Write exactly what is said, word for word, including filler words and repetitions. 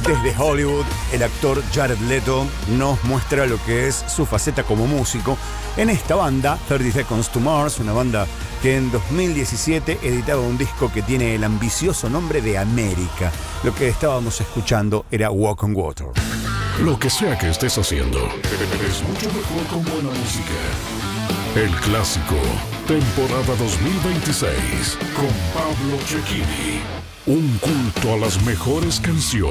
Desde Hollywood, el actor Jared Leto nos muestra lo que es su faceta como músico en esta banda, thirty Seconds to Mars, una banda que en dos mil diecisiete editaba un disco que tiene el ambicioso nombre de América. Lo que estábamos escuchando era Walk on Water. Lo que sea que estés haciendo, es mucho mejor con buena música. El Clásico, temporada dos mil veintiséis, con Pablo Cecchini. Un culto a las mejores canciones.